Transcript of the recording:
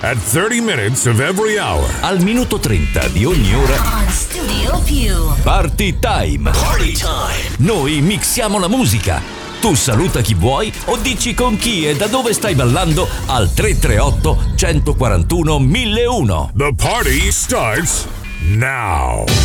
at 30 minutes of every hour. Al minuto 30 di ogni ora. On Studio Più. Party time. Party time. Noi mixiamo la musica. Tu saluta chi vuoi o dici con chi e da dove stai ballando al 338 141 1001. The party starts now.